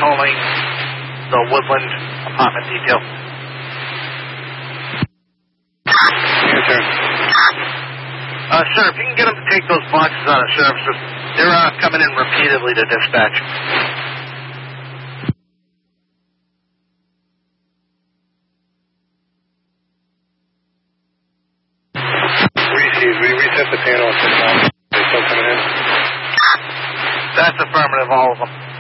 calling the Woodland apartment detail. Yes, sir. Sir, if you can get them to take those boxes out of services, they're coming in repeatedly to dispatch. We reset the panel at 6 o'clock. Are they still coming in? That's affirmative, all of them.